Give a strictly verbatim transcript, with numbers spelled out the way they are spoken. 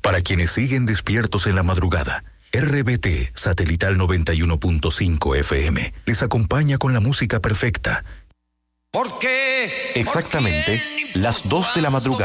Para quienes siguen despiertos en la madrugada, R B T Satelital noventa y uno punto cinco F M les acompaña con la música perfecta. ¿Por qué? Exactamente las dos de la madrugada.